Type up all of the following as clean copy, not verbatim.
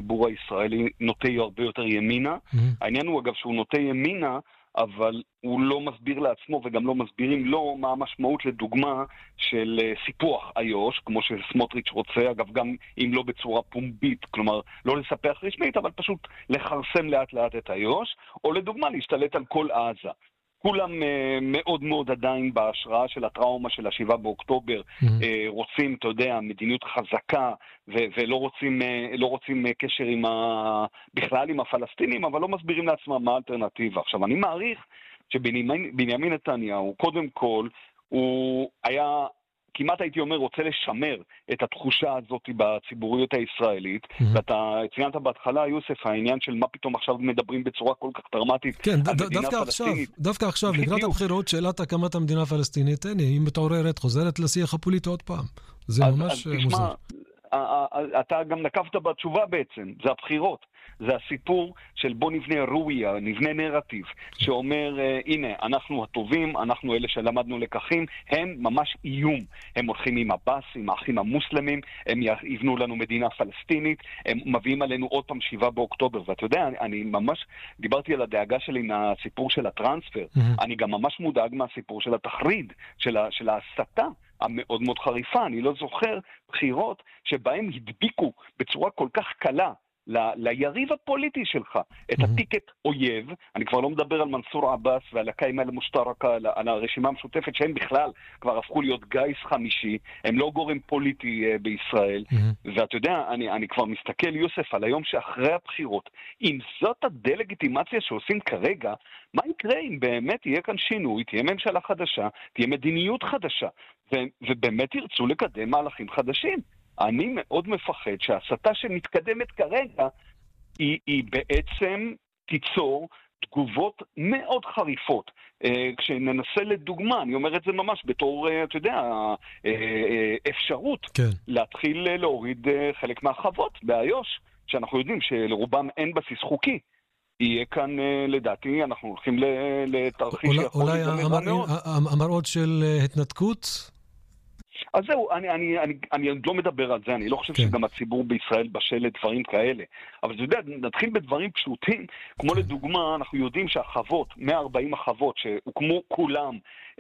הציבור הישראלי נוטה הרבה יותר ימינה. העניין הוא אגב שהוא נוטה ימינה, אבל הוא לא מסביר לעצמו וגם לא מסבירים לו מה המשמעות לדוגמה של סיפוח איו"ש, כמו שסמוטריץ' רוצה, אגב גם אם לא בצורה פומבית, כלומר לא לספח רשמית, אבל פשוט לחרסם לאט לאט את איו"ש, או לדוגמה להשתלט על כל עזה. כולם מאוד מאוד עדיין בהשראה של הטראומה של 7 באוקטובר, רוצים, אתה יודע, מדיניות חזקה, ולא רוצים קשר בכלל עם הפלסטינים, אבל לא מסבירים לעצמם מה האלטרנטיבה. עכשיו, אני מעריך שבנימין נתניהו, קודם כל, הוא היה, כמעט הייתי אומר, רוצה לשמר את התחושה הזאת בציבוריות הישראלית, ואתה ציינת בהתחלה, יוסף, העניין של מה פתאום עכשיו מדברים בצורה כל כך דרמטית כן, דווקא עכשיו, לקראת הבחירות, שאלת הקמת המדינה הפלסטינית, הנה, היא מתעוררת, חוזרת לשיח הפוליטי עוד פעם. זה ממש מוזר. אתה גם נקבת בתשובה בעצם, זה הבחירות. זה הסיפור של בוא נבנה רואיה, נבנה נרטיב, שאומר, הנה, אנחנו הטובים, אנחנו אלה שלמדנו לקחים, הם ממש איום. הם הולכים עם הבאס, עם האחים המוסלמים, הם יבנו לנו מדינה פלסטינית, הם מביאים עלינו עוד פעם 7 באוקטובר. ואתה יודע, אני ממש דיברתי על הדאגה שלי מהסיפור של הטרנספר. אני גם ממש מודאג מהסיפור של התחריד, של ההסתה. המאוד מאוד חריפה. אני לא זוכר בחירות שבהם הדביקו בצורה כל כך קלה ליריב הפוליטי שלך את הטיקט אויב. אני כבר לא מדבר על מנסור עבאס ועל הקיימה המושתרקה, על הרשימה המשותפת, שהם בכלל כבר הפכו להיות גייס חמישי, הם לא גורם פוליטי בישראל. ואתה יודע, אני כבר מסתכל, יוסף, על היום שאחרי הבחירות. אם זאת הדלגיטימציה שעושים כרגע, מה יקרה אם באמת יהיה כאן שינוי, תהיה ממשלה חדשה, תהיה מדיניות חדשה, ובאמת ירצו לקדם מהלכים חדשים? אני מאוד מפחד שההסתה שמתקדמת כרגע היא בעצם תיצור תגובות מאוד חריפות. כשננסה לדוגמה, אני אומר את זה ממש בתור, אתה יודע, אפשרות להתחיל להוריד חלק מהחוות באיו"ש, שאנחנו יודעים שלרובם אין בסיס חוקי. יהיה כאן, לדעתי, אנחנו הולכים לתרחיש שיכול להיגמר מאוד. אולי המראות של התנתקות? אז זהו, אני לא מדבר על זה, אני לא חושב שגם הציבור בישראל בשל לדברים כאלה. אבל אתה יודע, נתחיל בדברים פשוטים, כמו לדוגמה, אנחנו יודעים שהחוות, 140 החוות שהוקמו כולם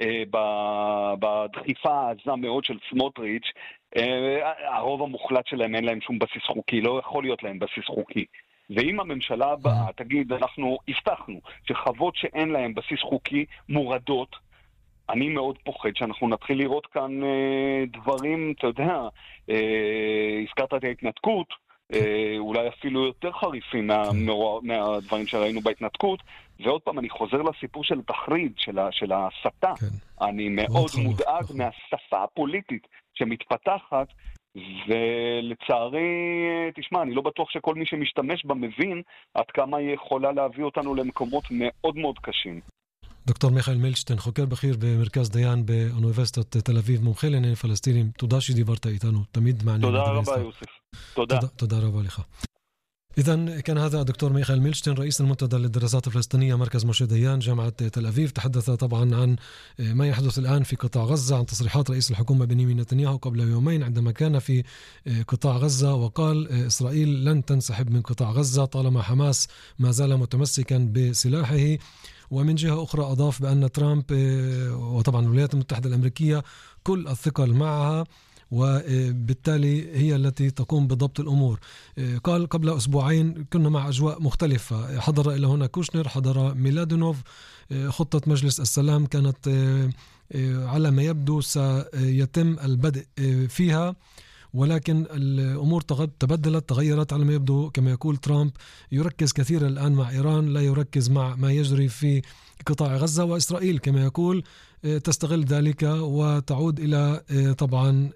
בדחיפה העזה מאוד של סמוטריץ', הרוב המוחלט שלהם אין להם שום בסיס חוקי, לא יכול להיות להם בסיס חוקי. ואם הממשלה הבאה תגיד, אנחנו הבטחנו שחוות שאין להם בסיס חוקי מורדות, אני מאוד פוחד שאנחנו נתחיל לראות כאן דברים, אתה יודע, הזכרת את ההתנתקות, אולי אפילו יותר חריפים מהדברים שראינו בהתנתקות, ועוד פעם אני חוזר לסיפור של התחריד, של ההסתה. אני מאוד מודאג מהשפה הפוליטית שמתפתחת, ולצערי, תשמע, אני לא בטוח שכל מי שמשתמש בה מבין עד כמה היא יכולה להביא אותנו למקומות מאוד מאוד קשים. דוקטור מיכאל מילשטיין, חוקר בכיר במרכז דיין באוניברסיטת תל אביב, מומחה לענייני פלסטינים, תודה שדיברת איתנו, תמיד מעניין. תודה רבה יוסף. תודה רבה לך. إذن كان هذا الدكتور ميخائيل ميلشتين رئيس المنتدى للدراسات الفلسطينية مركز موشي ديان جامعة تل أبيب، تحدث طبعا عن ما يحدث الآن في قطاع غزة، عن تصريحات رئيس الحكومة بنيامين نتنياهو قبل يومين عندما كان في قطاع غزة وقال إسرائيل لن تنسحب من قطاع غزة طالما حماس ما زال متمسكا بسلاحه. ومن جهة أخرى أضاف بأن ترامب وطبعا الولايات المتحدة الأمريكية كل الثقل معها وبالتالي هي التي تقوم بضبط الأمور. قال قبل أسبوعين كنا مع أجواء مختلفة، حضر إلى هنا كوشنر، حضر ميلادينوف، خطة مجلس السلام كانت على ما يبدو سيتم البدء فيها، ولكن الأمور تبدلت تغيرت على ما يبدو. كما يقول ترامب يركز كثيرا الآن مع إيران، لا يركز مع ما يجري في قطاع غزة، وإسرائيل كما يقول تستغل ذلك وتعود إلى طبعا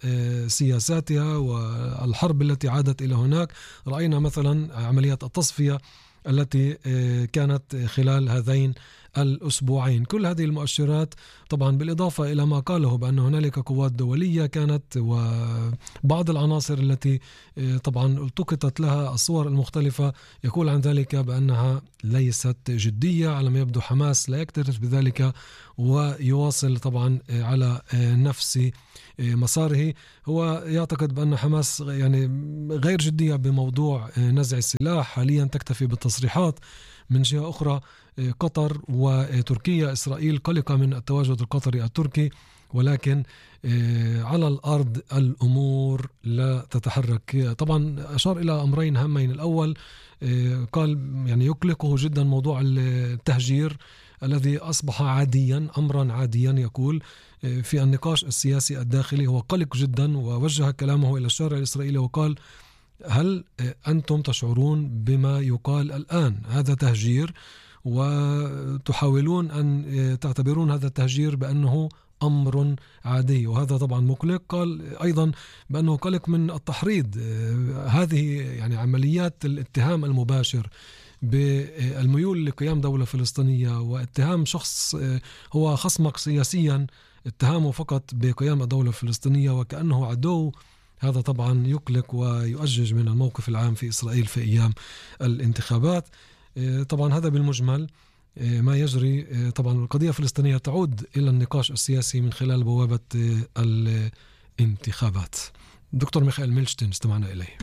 سياساتها والحرب التي عادت إلى هناك. رأينا مثلا عمليات التصفية التي كانت خلال هذين الأسبوعين. كل هذه المؤشرات طبعا بالإضافة إلى ما قاله بأن هنالك قوات دولية كانت وبعض العناصر التي طبعا التقطت لها الصور المختلفة يقول عن ذلك بأنها ليست جدية. على ما يبدو حماس لا يكترث بذلك ويواصل طبعا على نفس مساره. هو يعتقد بأن حماس يعني غير جدية بموضوع نزع السلاح، حاليا تكتفي بالتصريحات. من جهة أخرى قطر وتركيا، إسرائيل قلقة من التواجد القطري التركي، ولكن على الأرض الأمور لا تتحرك. طبعا أشار إلى أمرين هامين. الأول قال يعني يقلقه جدا موضوع التهجير الذي أصبح عاديا، أمرا عاديا يقول في النقاش السياسي الداخلي. هو قلق جدا ووجه كلامه إلى الشارع الإسرائيلي وقال: هل أنتم تشعرون بما يقال الآن هذا تهجير وتحاولون أن تعتبرون هذا التهجير بأنه أمر عادي؟ وهذا طبعا مقلق. قال أيضا بأنه قلق من التحريض، هذه يعني عمليات الاتهام المباشر بالميول لقيام دولة فلسطينية واتهام شخص هو خصمك سياسيا، اتهامه فقط بقيام الدولة الفلسطينية وكأنه عدو. هذا طبعا يقلق ويؤجج من الموقف العام في إسرائيل في أيام الانتخابات. طبعا هذا بالمجمل ما يجري. طبعا القضية الفلسطينية تعود إلى النقاش السياسي من خلال بوابة الانتخابات. دكتور ميخائيل ميلشتين استمعنا إليه.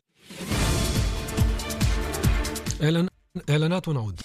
إعلانات ونعود.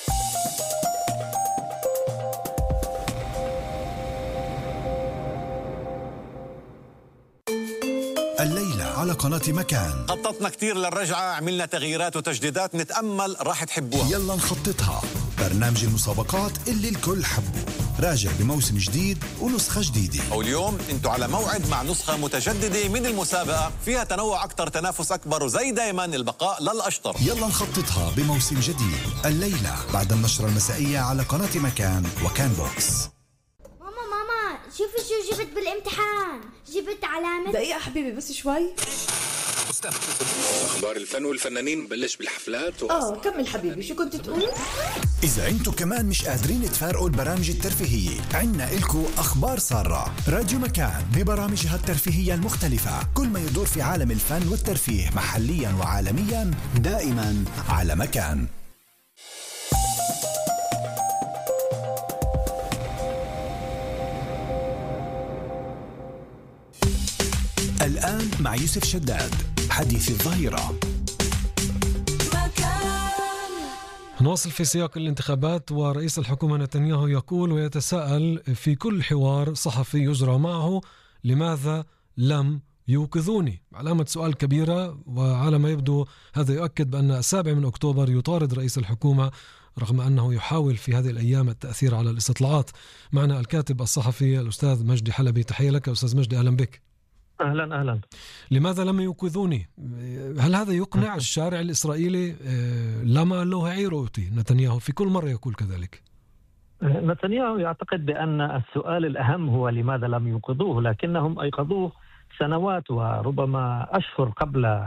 الليلة على قناة مكان خططنا كتير للرجعة، عملنا تغييرات وتجديدات، نتأمل راح تحبوها. يلا نخططها، برنامج المسابقات اللي الكل حبه، راجع بموسم جديد ونسخة جديدة. واليوم انتوا على موعد مع نسخة متجددة من المسابقة، فيها تنوع أكتر، تنافس أكبر، وزي دايما البقاء للأشطر. يلا نخططها بموسم جديد الليلة بعد النشرة المسائية على قناة مكان وكان بوكس. شوفي شو جبت بالامتحان، جبت علامة. دقيقة حبيبي بس شوي. أخبار الفن والفنانين بلش بالحفلات كمل حبيبي، شو كنت تقول؟ إذا أنتوا كمان مش قادرين تفارقوا البرامج الترفيهية، عنا إلكو أخبار سارة. راديو مكان ببرامجها الترفيهية المختلفة، كل ما يدور في عالم الفن والترفيه محليا وعالميا، دائما على مكان. الآن مع يوسف شداد، حديث الظهيرة. نواصل في سياق الانتخابات، ورئيس الحكومة نتنياهو يقول ويتساءل في كل حوار صحفي يجرى معه: لماذا لم يوقظوني؟ علامة سؤال كبيرة. وعلى ما يبدو هذا يؤكد بأن 7 أكتوبر يطارد رئيس الحكومة، رغم أنه يحاول في هذه الأيام التأثير على الاستطلاعات. معنا الكاتب الصحفي الأستاذ مجدي حلبي. تحية لك أستاذ مجدي، أهلا بك. أهلا. لماذا لم يوقظوني؟ هل هذا يقنع الشارع الإسرائيلي؟ لما له عيروتي نتنياهو في كل مرة يقول كذلك. نتنياهو يعتقد بأن السؤال الأهم هو لماذا لم يوقظوه، لكنهم أيقظوه سنوات وربما أشهر قبل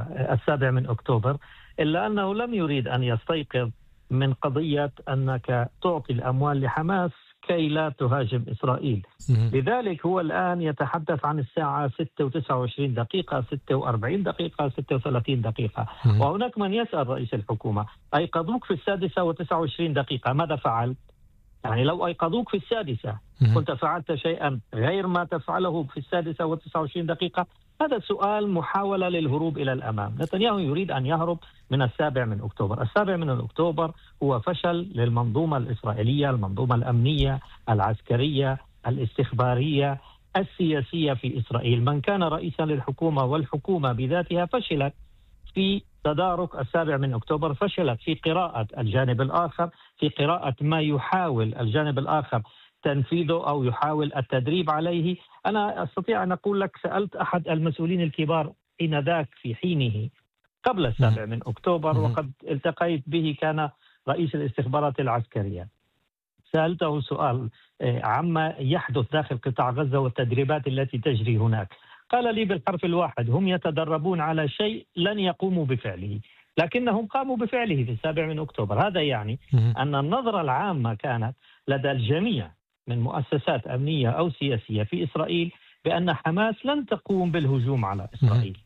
7 أكتوبر، إلا أنه لم يريد أن يستيقظ من قضية أنك تعطي الأموال لحماس كي لا تهاجم إسرائيل. لذلك هو الآن يتحدث عن الساعة 6:29 دقيقة، 46 دقيقة، 36 دقيقة. وهناك من يسأل رئيس الحكومة: أيقظوك في 6:29 دقيقة، ماذا فعلت؟ يعني لو أيقظوك في 6 كنت فعلت شيئا غير ما تفعله في 6:29 دقيقة؟ هذا سؤال محاولة للهروب إلى الأمام. نتنياهو يريد أن يهرب من 7 أكتوبر. 7 أكتوبر هو فشل للمنظومة الإسرائيلية، المنظومة الأمنية، العسكرية، الاستخبارية، السياسية في إسرائيل. من كان رئيسا للحكومة والحكومة بذاتها فشلت في تدارك 7 أكتوبر، فشلت في قراءة الجانب الآخر، في قراءة ما يحاول الجانب الآخر تنفيذه أو يحاول التدريب عليه. أنا أستطيع أن أقول لك سألت أحد المسؤولين الكبار حين في حينه قبل 7 أكتوبر، وقد التقيت به، كان رئيس الاستخبارات العسكرية. سألته سؤال عما يحدث داخل قطاع غزة والتدريبات التي تجري هناك. قال لي بالحرف الواحد: هم يتدربون على شيء لن يقوموا بفعله. لكنهم قاموا بفعله في 7 أكتوبر. هذا يعني أن النظرة العامة كانت لدى الجميع من مؤسسات أمنية أو سياسية في إسرائيل بأن حماس لن تقوم بالهجوم على إسرائيل.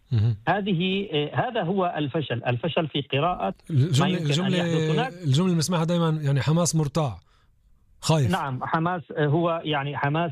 هذا هو الفشل في قراءة الجملة اللي نسمعها دائما، يعني حماس مرتاع خايف. نعم، حماس هو يعني حماس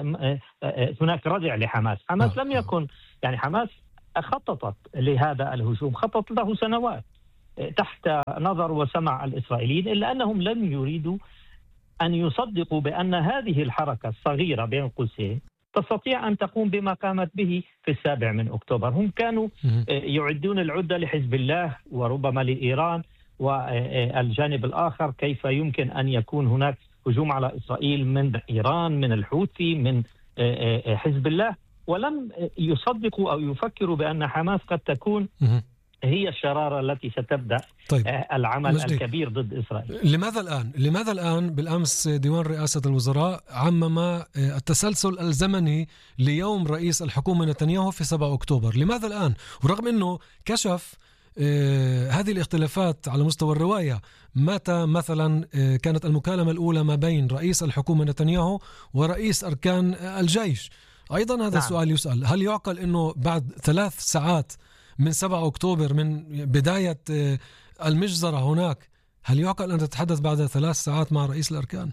هناك ردع لحماس. حماس لم يكن يعني حماس خططت لهذا الهجوم، خطط له سنوات تحت نظر وسمع الإسرائيليين، إلا أنهم لم يريدوا أن يصدقوا بأن هذه الحركة الصغيرة بين قوسين تستطيع أن تقوم بما قامت به في 7 أكتوبر. هم كانوا يعدون العدة لحزب الله وربما لإيران والجانب الآخر، كيف يمكن أن يكون هناك هجوم على إسرائيل من إيران، من الحوثي، من حزب الله، ولم يصدقوا أو يفكروا بأن حماس قد تكون هي الشرارة التي ستبدأ العمل الكبير ضد إسرائيل. لماذا الآن بالأمس ديوان رئاسة الوزراء عمم التسلسل الزمني ليوم رئيس الحكومة نتنياهو في 7 أكتوبر؟ لماذا الآن؟ ورغم أنه كشف هذه الاختلافات على مستوى الرواية، متى مثلا كانت المكالمة الأولى ما بين رئيس الحكومة نتنياهو ورئيس أركان الجيش؟ أيضا هذا السؤال يسأل، هل يعقل أنه بعد 3 ساعات من 7 أكتوبر من بداية المجزرة هناك، هل يعقل أن تتحدث بعد 3 ساعات مع رئيس الأركان؟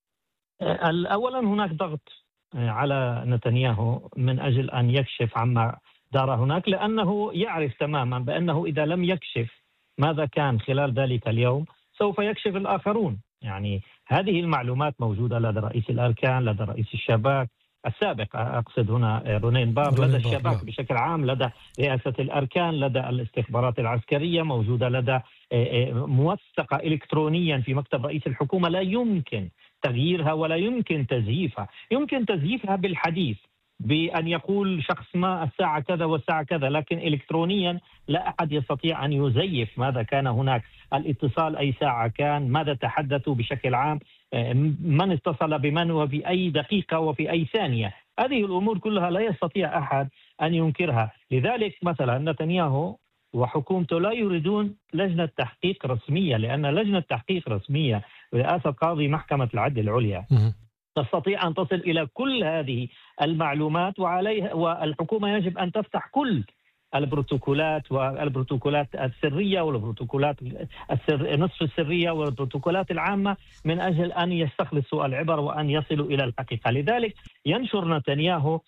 أولا هناك ضغط على نتنياهو من أجل أن يكشف عما دار هناك، لأنه يعرف تماما بأنه إذا لم يكشف ماذا كان خلال ذلك اليوم سوف يكشف الآخرون. يعني هذه المعلومات موجودة لدى رئيس الأركان، لدى رئيس الشباك السابق، أقصد هنا رونين بار، لدى الشباك بشكل عام، لدى رئاسة الأركان، لدى الاستخبارات العسكرية، موجودة لدى موثقة إلكترونيا في مكتب رئيس الحكومة، لا يمكن تغييرها ولا يمكن تزييفها. يمكن تزييفها بالحديث، بأن يقول شخص ما الساعة كذا والساعة كذا، لكن إلكترونيا لا أحد يستطيع أن يزيف ماذا كان هناك، الاتصال أي ساعة كان، ماذا تحدثوا بشكل عام، من اتصل بمن وفي أي دقيقة وفي أي ثانية. هذه الأمور كلها لا يستطيع أحد أن ينكرها. لذلك مثلا نتنياهو وحكومته لا يريدون لجنة تحقيق رسمية، لأن لجنة تحقيق رسمية برئاسة قاضي محكمة العدل العليا تستطيع أن تصل إلى كل هذه المعلومات، وعليها والحكومة يجب أن تفتح كل البروتوكولات والبروتوكولات السرية والبروتوكولات نصف السرية والبروتوكولات العامة من أجل أن يستخلصوا العبر وأن يصلوا إلى الحقيقة. لذلك ينشر نتنياهو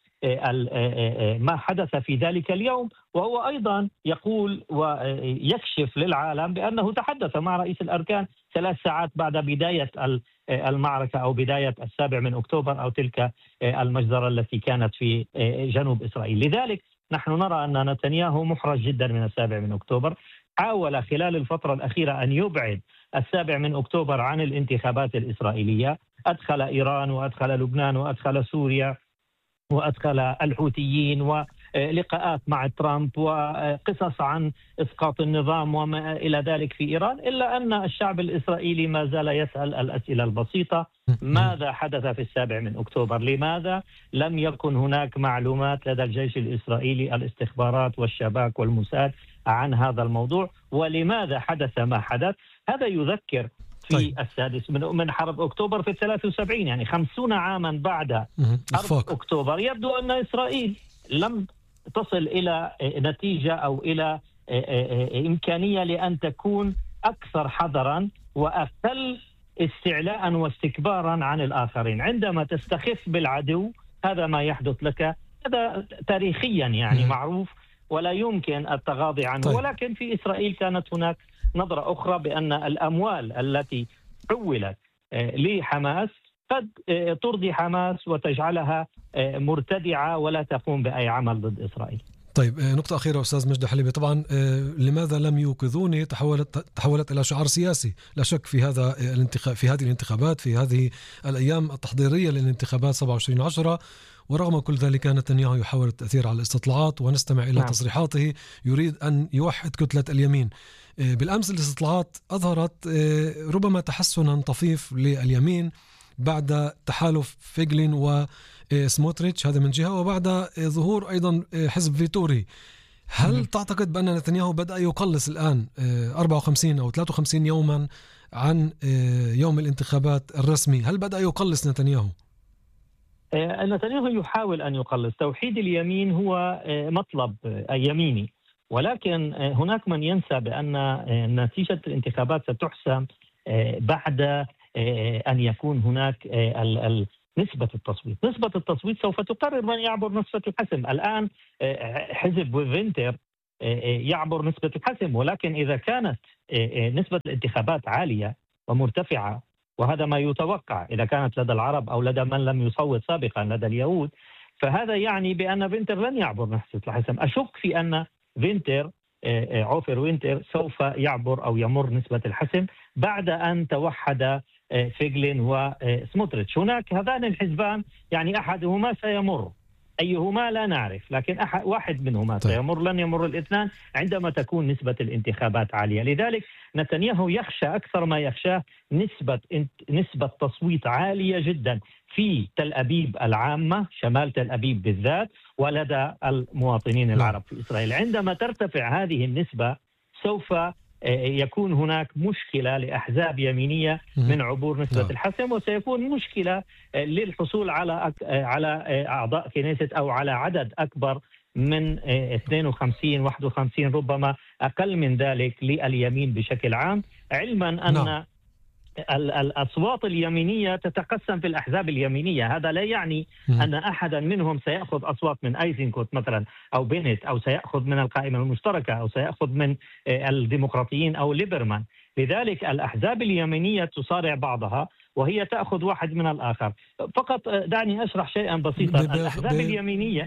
ما حدث في ذلك اليوم، وهو أيضا يقول ويكشف للعالم بأنه تحدث مع رئيس الأركان 3 ساعات بعد بداية المعركة أو بداية 7 أكتوبر أو تلك المجزرة التي كانت في جنوب إسرائيل. لذلك نحن نرى أن نتنياهو محرج جدا من 7 أكتوبر. حاول خلال الفترة الأخيرة أن يبعد 7 أكتوبر عن الانتخابات الإسرائيلية، أدخل إيران وأدخل لبنان وأدخل سوريا وأدخل الحوثيين ولقاءات مع ترامب وقصص عن إسقاط النظام وما إلى ذلك في إيران، إلا أن الشعب الإسرائيلي ما زال يسأل الأسئلة البسيطة: ماذا حدث في 7 أكتوبر؟ لماذا لم يكن هناك معلومات لدى الجيش الإسرائيلي، الاستخبارات والشباك والموساد عن هذا الموضوع؟ ولماذا حدث ما حدث؟ هذا يذكر في 6 من حرب أكتوبر في 73، يعني 50 عاما بعد حرب أكتوبر. يبدو أن إسرائيل لم تصل إلى نتيجة أو إلى إمكانية لأن تكون أكثر حذرا وأقل استعلاء واستكبارا عن الآخرين. عندما تستخف بالعدو هذا ما يحدث لك، هذا تاريخيا يعني معروف ولا يمكن التغاضي عنه. ولكن في إسرائيل كانت هناك نظرة أخرى بأن الأموال التي حولت لحماس قد ترضي حماس وتجعلها مرتدعة ولا تقوم بأي عمل ضد إسرائيل. طيب، نقطة أخيرة أستاذ مجدي حليبي. طبعا لماذا لم يوقظوني تحولت إلى شعار سياسي، لا شك في هذا في هذه الانتخابات، في هذه الأيام التحضيرية للانتخابات 27/10. ورغم كل ذلك نتنياهو يحاول التأثير على الاستطلاعات، ونستمع إلى تصريحاته يريد أن يوحد كتلة اليمين. بالأمس الاستطلاعات أظهرت ربما تحسنا طفيف لليمين بعد تحالف فيغلين وسموتريتش، هذا من جهة، وبعد ظهور أيضا حزب فيتوري. هل تعتقد بأن نتنياهو بدأ يقلص الآن 54 أو 53 يوما عن يوم الانتخابات الرسمي؟ هل بدأ يقلص نتنياهو؟ نتنياهو يحاول أن يقلص. توحيد اليمين هو مطلب يميني، ولكن هناك من ينسى بأن نتيجة الانتخابات ستحسم بعد أن يكون هناك نسبة التصويت. نسبة التصويت سوف تقرر من يعبر نسبة الحسم. الآن حزب فينتر يعبر نسبة الحسم، ولكن إذا كانت نسبة الانتخابات عالية ومرتفعة، وهذا ما يتوقع إذا كانت لدى العرب أو لدى من لم يصوت سابقا لدى اليهود، فهذا يعني بأن فينتر لن يعبر نسبة الحسم. أشك في أن فينتر عوفر وينتر سوف يعبر أو يمر نسبة الحسم بعد أن توحد فيغلين وسموتريتش. هناك هذان الحزبان يعني أحدهما سيمر، أيهما لا نعرف، لكن واحد منهما سيمر، لن يمر الاثنان عندما تكون نسبة الانتخابات عالية. لذلك نتنياهو يخشى أكثر ما يخشاه نسبة تصويت عالية جدا في تل أبيب العامة، شمال تل أبيب بالذات، ولدى المواطنين العرب في إسرائيل. عندما ترتفع هذه النسبة سوف يكون هناك مشكلة لأحزاب يمينية من عبور نسبة الحسم، وسيكون مشكلة للحصول على أعضاء كنيست أو على عدد أكبر من 52 51 ربما أقل من ذلك لليمين بشكل عام، علما أن الأصوات اليمينية تتقسم في الأحزاب اليمينية. هذا لا يعني أن أحدا منهم سيأخذ أصوات من أيزنكوت مثلا أو بينت، أو سيأخذ من القائمة المشتركة، أو سيأخذ من الديمقراطيين أو ليبرمان. لذلك الأحزاب اليمينية تصارع بعضها وهي تأخذ واحد من الآخر. فقط دعني أشرح شيئا بسيطا. الأحزاب اليمينية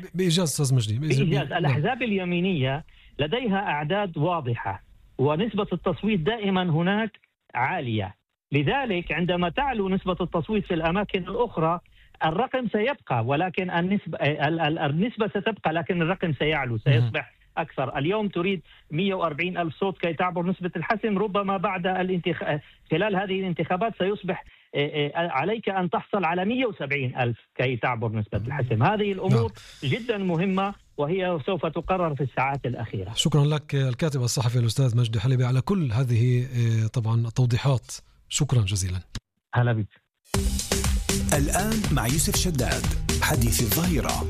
الأحزاب اليمينية لديها أعداد واضحة، ونسبة التصويت دائما هناك عالية. لذلك عندما تعلو نسبة التصويت في الأماكن الأخرى الرقم سيبقى، ولكن النسبة ستبقى، لكن الرقم سيعلو، سيصبح أكثر. اليوم تريد 140 ألف صوت كي تعبر نسبة الحسم، ربما بعد خلال هذه الانتخابات سيصبح عليك أن تحصل على 170 ألف كي تعبر نسبة الحسم. هذه الأمور جدا مهمة، وهي سوف تقرر في الساعات الأخيرة. شكرا لك الكاتب الصحفي الأستاذ مجدي حلبي على كل هذه طبعا التوضيحات، شكرا جزيلا. هلا بك. الآن مع يوسف شداد، حديث الظهيرة.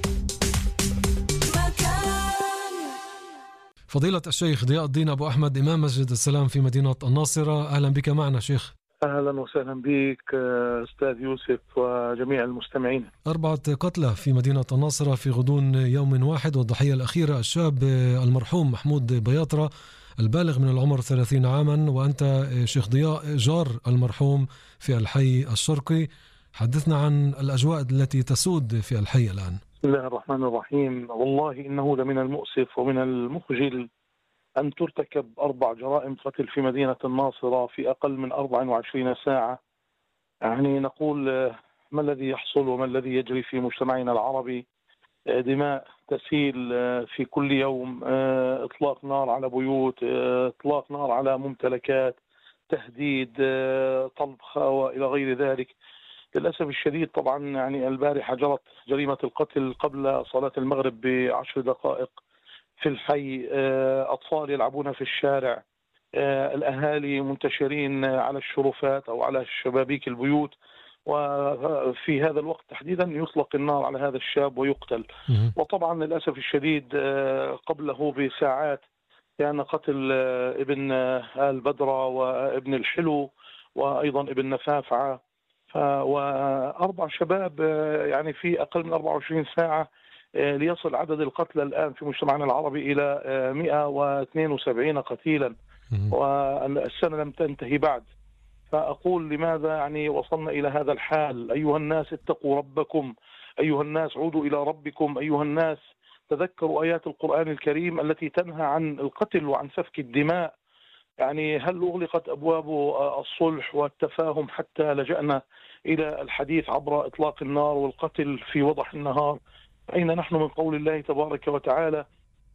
فضيلة الشيخ ضياء الدين أبو أحمد إمام مسجد السلام في مدينة الناصرة، أهلا بك معنا شيخ. أهلا وسهلا بك أستاذ يوسف وجميع المستمعين. 4 قتلى في مدينة الناصرة في غضون يوم واحد، والضحية الأخيرة الشاب المرحوم محمود بياطرة البالغ من العمر 30 عاما، وأنت شيخ ضياء جار المرحوم في الحي الشرقي. حدثنا عن الأجواء التي تسود في الحي الآن. بسم الله الرحمن الرحيم. والله إنه لمن المؤسف ومن المخجل أن ترتكب 4 جرائم قتل في مدينة الناصرة في أقل من 24 ساعة. يعني نقول ما الذي يحصل وما الذي يجري في مجتمعنا العربي؟ دماء تسيل في كل يوم، إطلاق نار على بيوت، إطلاق نار على ممتلكات، تهديد، طلق وإلى غير ذلك. للأسف الشديد طبعا يعني البارحة جرت جريمة القتل قبل صلاة المغرب ب10 دقائق في الحي. أطفال يلعبون في الشارع، الأهالي منتشرين على الشرفات أو على شبابيك البيوت، وفي هذا الوقت تحديدا يطلق النار على هذا الشاب ويقتل. وطبعا للأسف الشديد قبله بساعات كان قتل ابن آل بدرة وابن الحلو وأيضا ابن نفافعة، و4 شباب يعني في أقل من 24 ساعة، ليصل عدد القتلى الآن في مجتمعنا العربي إلى 172 قتيلا، والسنة لم تنتهي بعد. فأقول لماذا يعني وصلنا إلى هذا الحال؟ أيها الناس اتقوا ربكم، أيها الناس عودوا إلى ربكم، أيها الناس تذكروا آيات القرآن الكريم التي تنهى عن القتل وعن سفك الدماء. يعني هل أغلقت أبواب الصلح والتفاهم حتى لجأنا إلى الحديث عبر إطلاق النار والقتل في وضح النهار؟ أين نحن من قول الله تبارك وتعالى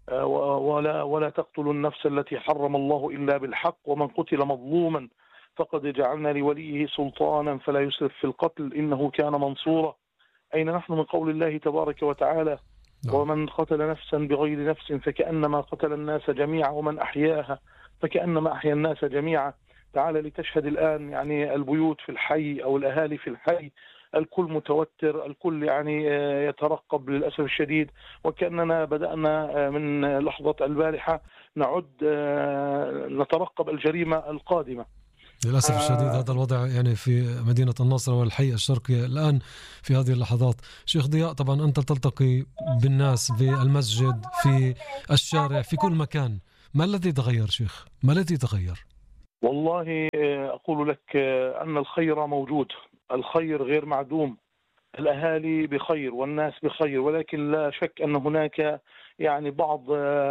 ولا تقتلوا النفس التي حرم الله إلا بالحق ومن قتل مظلوما فقد جعلنا لوليه سلطانا فلا يسرف في القتل إنه كان منصورا؟ أين نحن من قول الله تبارك وتعالى ومن قتل نفسا بغير نفس فكأنما قتل الناس جميعا ومن أحياها فكأنما أحيا الناس جميعا. تعال لتشهد الآن يعني البيوت في الحي أو الأهالي في الحي الكل متوتر، الكل يعني يترقب للأسف الشديد، وكأننا بدأنا من لحظة البارحة نعد نترقب الجريمة القادمة. للأسف الشديد هذا الوضع يعني في مدينة الناصرة والحي الشرقي الآن في هذه اللحظات. شيخ ضياء، طبعا أنت تلتقي بالناس في المسجد، في الشارع، في كل مكان، ما الذي تغير شيخ؟ ما الذي تغير؟ والله أقول لك أن الخير موجود، الخير غير معدوم، الأهالي بخير والناس بخير، ولكن لا شك أن هناك يعني بعض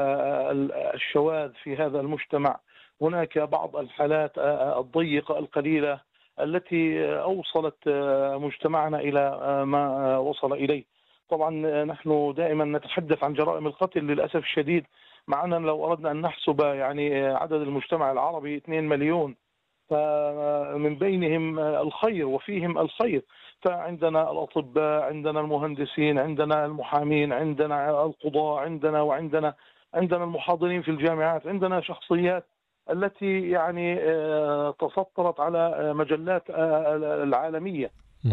الشواذ في هذا المجتمع، هناك بعض الحالات الضيقة القليلة التي أوصلت مجتمعنا إلى ما وصل إليه. طبعا نحن دائما نتحدث عن جرائم القتل للأسف الشديد، مع أننا لو أردنا أن نحسب يعني عدد المجتمع العربي 2 مليون، فمن بينهم الخير وفيهم الخير، فعندنا الأطباء، عندنا المهندسين، عندنا المحامين، عندنا القضاة، عندنا المحاضرين في الجامعات، عندنا شخصيات التي يعني تسطرت على مجلات العالمية،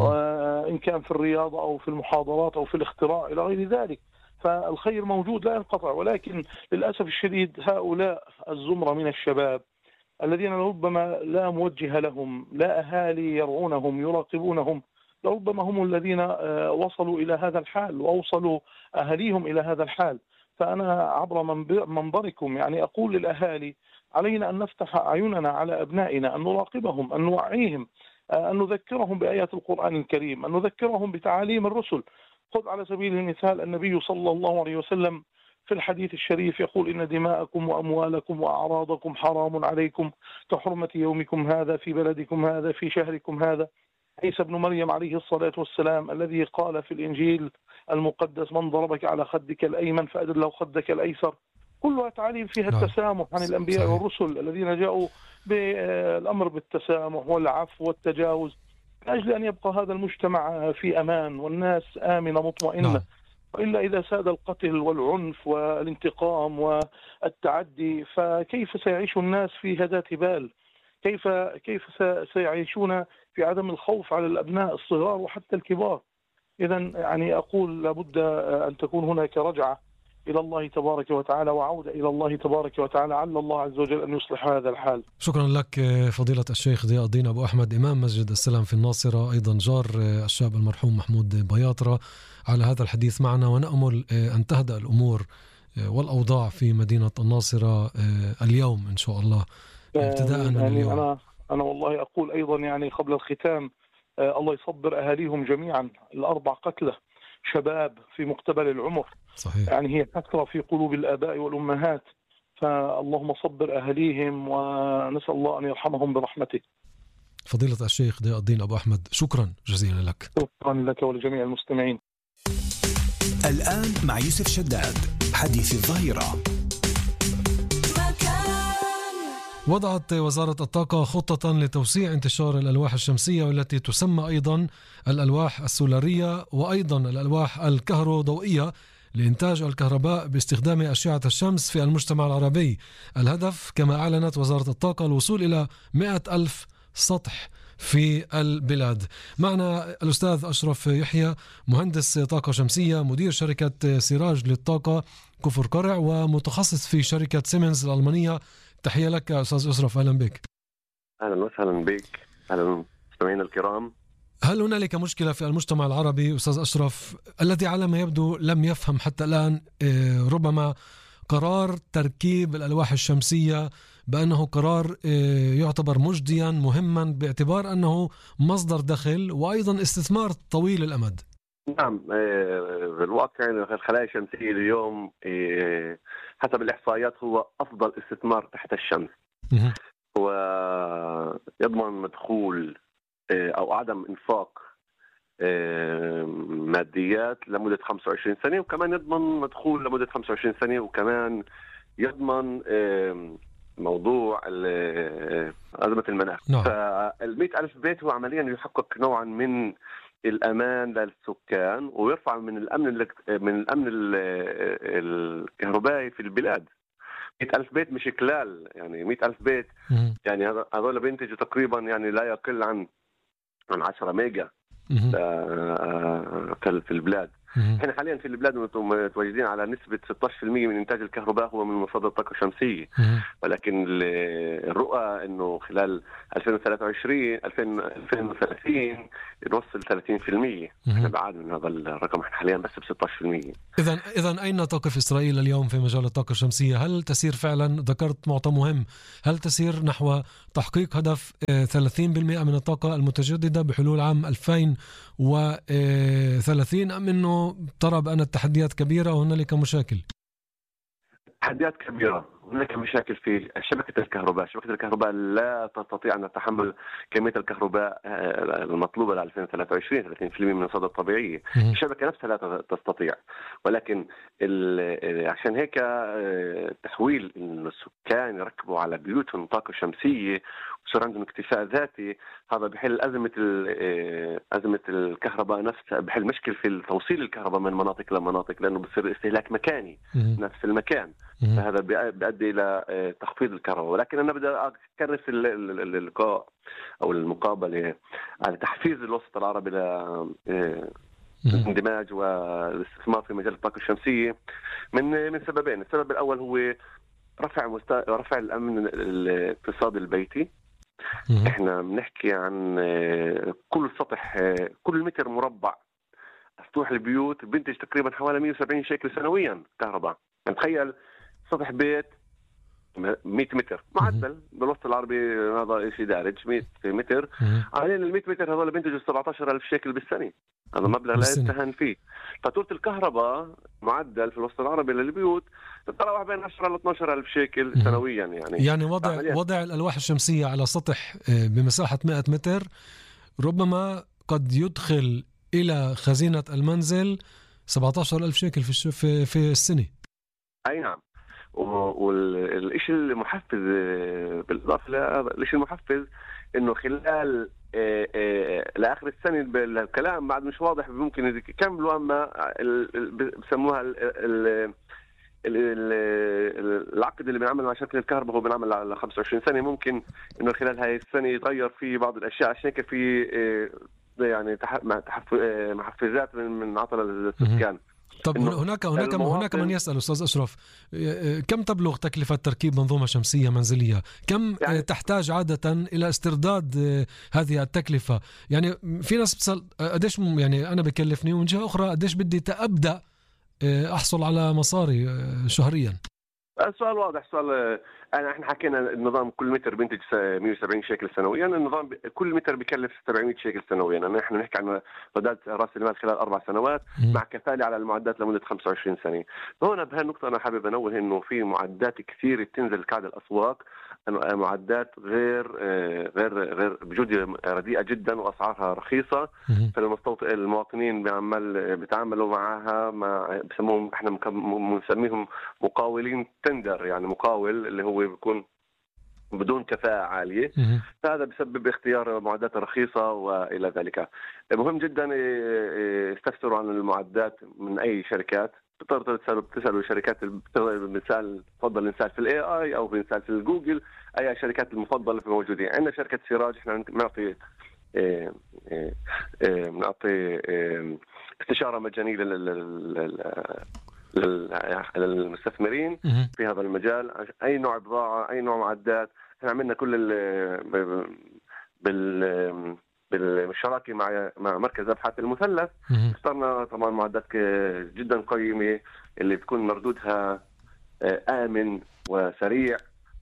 إن كان في الرياضة أو في المحاضرات أو في الاختراع إلى غير ذلك. فالخير موجود لا ينقطع، ولكن للأسف الشديد هؤلاء الزمرة من الشباب الذين ربما لا موجه لهم، لا أهالي يرعونهم يراقبونهم، لربما هم الذين وصلوا إلى هذا الحال وأوصلوا أهاليهم إلى هذا الحال. فأنا عبر منبركم يعني أقول للأهالي علينا أن نفتح أعيننا على أبنائنا، أن نراقبهم، أن نوعيهم، أن نذكرهم بآيات القرآن الكريم، أن نذكرهم بتعاليم الرسل. خذ على سبيل المثال النبي صلى الله عليه وسلم في الحديث الشريف يقول: إن دماءكم وأموالكم وأعراضكم حرام عليكم كحرمة يومكم هذا في بلدكم هذا في شهركم هذا. عيسى بن مريم عليه الصلاة والسلام الذي قال في الإنجيل المقدس: من ضربك على خدك الأيمن فأدر له خدك الأيسر. كلها تعاليم فيها التسامح عن الأنبياء والرسل الذين جاءوا بالأمر بالتسامح والعفو والتجاوز من أجل أن يبقى هذا المجتمع في أمان والناس آمنة مطمئنة. وإلا إذا ساد القتل والعنف والانتقام والتعدي فكيف سيعيش الناس في هداة بال؟ كيف سيعيشون في عدم الخوف على الأبناء الصغار وحتى الكبار؟ إذن يعني أقول لابد أن تكون هناك رجعة إلى الله تبارك وتعالى وعودة إلى الله تبارك وتعالى، على الله عز وجل أن يصلح هذا الحال. شكرا لك فضيلة الشيخ ضياء الدين أبو أحمد، إمام مسجد السلام في الناصرة، أيضا جار الشاب المرحوم محمود بياطرة، على هذا الحديث معنا، ونأمل أن تهدأ الأمور والأوضاع في مدينة الناصرة اليوم إن شاء الله، ابتداء من اليوم. أنا والله أقول أيضا يعني قبل الختام الله يصبر أهاليهم جميعا، الأربع قتلى شباب في مقتبل العمر. صحيح. يعني هي حسرة في قلوب الآباء والأمهات، فاللهم صبر أهليهم ونسأل الله أن يرحمهم برحمته. فضيلة الشيخ ضياء الدين أبو أحمد، شكرا جزيلا لك. شكرا لك ولجميع المستمعين. الآن مع يوسف شداد، حديث الظهيرة. وضعت وزارة الطاقة خطة لتوسيع انتشار الألواح الشمسية، والتي تسمى أيضا الألواح السولارية وأيضا الألواح الكهروضوئية، لإنتاج الكهرباء باستخدام أشعة الشمس في المجتمع العربي. الهدف كما أعلنت وزارة الطاقة الوصول إلى 100,000 سطح في البلاد. معنا الأستاذ أشرف يحيى، مهندس طاقة شمسية، مدير شركة سراج للطاقة كفر قرع، ومتخصص في شركة سيمنز الألمانية. تحية لك أستاذ أشرف، أهلا بك. أهلا وسهلا بك، أهلا مستمعينا الكرام. هل هنالك مشكلة في المجتمع العربي أستاذ أشرف الذي على ما يبدو لم يفهم حتى الآن ربما قرار تركيب الألواح الشمسية بأنه قرار يعتبر مجديا مهما باعتبار أنه مصدر دخل وأيضا استثمار طويل الأمد؟ نعم، بالواقع الخلايا الشمسية اليوم حسب الإحصائيات هو أفضل استثمار تحت الشمس، ويضمن مدخول أو عدم إنفاق ماديات لمدة 25 سنة، وكمان يضمن مدخول لمدة 25 سنة، وكمان يضمن موضوع أزمة المناخ. نعم. فال100,000 بيت هو عمليا يحقق نوعا من الأمان للسكان ويرفع من الأمن الكهربائي في البلاد. 100,000 بيت مش كلال، يعني 100,000 بيت يعني هذول بينتجوا تقريبا يعني لا يقل عن 10 ميجا في البلاد. احنا حاليا في البلاد متواجدين على نسبة 16% من إنتاج الكهرباء هو من مصادر الطاقة الشمسية، ولكن الرؤى إنه خلال 2030 نوصل 30%. احنا بعاد من هذا الرقم، احنا حاليا بس ب16%. إذن أين تقف إسرائيل اليوم في مجال الطاقة الشمسية؟ هل تسير فعلا، ذكرت معطى مهم، هل تسير نحو تحقيق هدف 30% من الطاقة المتجددة بحلول عام 2030 أم أنه ترى بأن التحديات كبيرة وهنالك مشاكل؟ تحديات كبيرة، هناك مشاكل في شبكة الكهرباء. شبكة الكهرباء لا تستطيع أن تتحمل كمية الكهرباء المطلوبة ل 2023 30% من المصادر الطبيعية. الشبكة نفسها لا تستطيع، ولكن عشان هيك تحويل السكان يركبوا على بيوتهم طاقة شمسية وصار عندهم اكتفاء ذاتي، هذا بحل أزمة الكهرباء نفسها، بحل مشكل في توصيل الكهرباء من مناطق لمناطق، لأنه بصير استهلاك مكاني نفس المكان، فهذا بيؤدي إلى تخفيض الكهرباء. ولكن أنا بدي أكرس اللقاء أو المقابلة على تحفيز الوسط العربي للاندماج والاستثمار في مجال الطاقة الشمسية من سببين. السبب الأول هو رفع الأمن الاقتصادي البيتي. احنا بنحكي عن كل سطح، كل متر مربع سطوح البيوت بينتج تقريبا حوالي 170 شيكل سنويا كهرباء. يعني تخيل سطح بيت 100 متر معدل بالوسط العربي، هذا شيء دارج 100 متر. علينا ال 100 متر هذول بينتجوا 17,000 شيكل بالسنة، هذا مبلغ لا يستهان فيه. فاتورة الكهرباء معدل في الوسط العربي للبيوت تتراوح بين 10 ل 12,000 شيكل سنويا. يعني وضع الألواح الشمسية على سطح بمساحة 100 متر ربما قد يدخل إلى خزينة المنزل 17,000 شيكل في السنة. أي نعم. والشيء المحفز بالإضافة للشيء المحفز إنه خلال لآخر السنة الكلام بعد مش واضح، ممكن يكملوا، أما بسموها العقد اللي بنعمل مع شركة الكهرباء هو بنعمل على 25 سنة، ممكن إنه خلال هاي السنة يتغير في بعض الأشياء، عشان كده في يعني محفزات من عطل السكان. طب هناك من يسأل أستاذ أشرف، كم تبلغ تكلفة تركيب منظومة شمسية منزلية؟ كم يعني تحتاج عادة إلى استرداد هذه التكلفة؟ يعني في ناس بتسأل قديش يعني أنا بكلفني، ومن جهة أخرى قديش بدي أبدأ أحصل على مصاري شهريا؟ السؤال واضح. السؤال احنا حكينا النظام كل متر بينتج 170 شيكل سنويا، النظام كل متر بيكلف 700 شيكل سنويا. نحن نحكي عن سداد راس المال خلال 4 سنوات مع كفالة على المعدات لمدة 25 سنة. هنا بهالنقطة أنا حابب أنوه إنه في معدات كثير تنزل كعد الأسواق، معدات غير بجودة رديئة جدا وأسعارها رخيصة، فالمواطنين بيتعاملوا معها بسموهم احنا بنسميهم مقاولين تندر، يعني مقاول اللي هو بيكون بدون كفاءة عالية، فهذا بسبب اختيار معدات رخيصة وإلى ذلك. مهم جدا استفسروا عن المعدات من أي شركات، تسألوا شركات مثال تفضل نسال في الاي اي او نسال في الجوجل، اي الشركات المفضله في موجودين. عندنا شركه سراج، احنا بنعطي استشاره مجانيه للمستثمرين في هذا المجال. اي نوع بضاعه، اي نوع معدات، احنا عملنا كل بالشراكه مع مركز ابحاث المثلث. اخترنا طبعا معدات جدا قيمه اللي بتكون مردودها امن وسريع.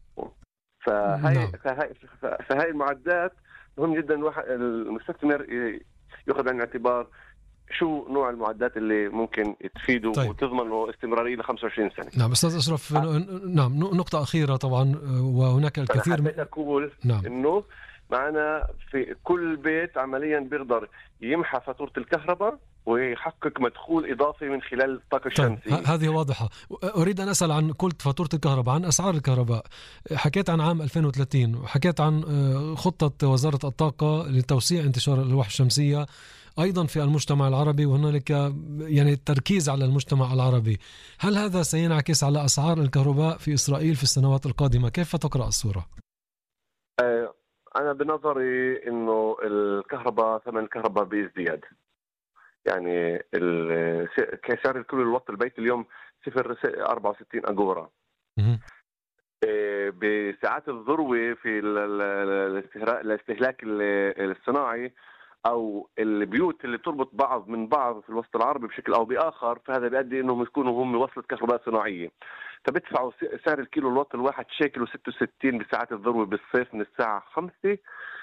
فهاي المعدات مهم جدا المستثمر ياخذ بعين الاعتبار شو نوع المعدات اللي ممكن تفيده. طيب. وتضمن له استمرارية ل 25 سنة. نعم أستاذ أشرف، نعم نقطة أخيرة طبعا، وهناك الكثير من أقول إنه معنا في كل بيت عمليا بيقدر يمحى فاتورة الكهرباء ويحقق مدخول إضافي من خلال الطاقة الشمسية. هذه واضحة. أريد أن أسأل عن كل فاتورة الكهرباء، عن أسعار الكهرباء. حكيت عن عام 2030 وحكيت عن خطة وزارة الطاقة لتوسيع انتشار الألواح الشمسية أيضا في المجتمع العربي، وهنالك يعني التركيز على المجتمع العربي. هل هذا سينعكس على أسعار الكهرباء في إسرائيل في السنوات القادمة؟ كيف تقرأ الصورة؟ أنا بنظري إنه ثمن الكهرباء بيزداد. يعني سعر الكيلو الوات البيت اليوم 0.64 أجورا. بساعات الذروة في الاستهلاك الصناعي أو البيوت اللي بتربط بعض من بعض في الوسط العربي بشكل أو بآخر، فهذا بيؤدي إنهم يكونوا هم وصلة كهرباء صناعية، فبدفعوا سعر الكيلو الوات الواحد 1.66 بساعات الذروة بالصيف من الساعة 5